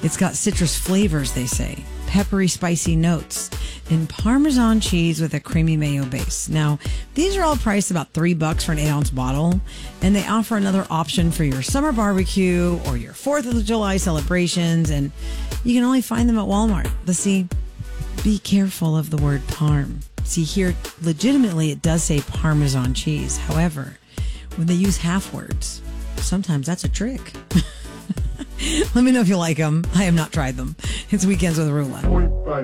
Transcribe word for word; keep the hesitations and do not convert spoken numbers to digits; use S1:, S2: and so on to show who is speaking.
S1: It's got citrus flavors, they say, peppery, spicy notes, and Parmesan cheese with a creamy mayo base. Now, these are all priced about three bucks for an eight ounce bottle, and they offer another option for your summer barbecue or your fourth of July celebrations, and you can only find them at Walmart. But see, be careful of the word parm. See, here, legitimately, it does say Parmesan cheese. However, when they use half words, sometimes that's a trick. Let me know if you like them. I have not tried them. It's Weekends with Rula.